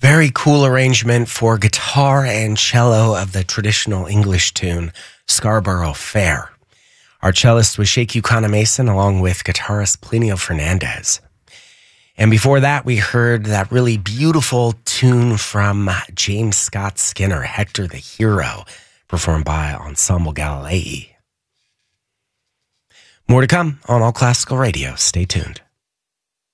very cool arrangement for guitar and cello of the traditional English tune Scarborough Fair. Our cellist was Sheikh Ukana Mason along with guitarist Plinio Fernandez. And before that, we heard that really beautiful tune from James Scott Skinner, Hector the Hero, performed by Ensemble Galilei. More to come on All Classical Radio. Stay tuned.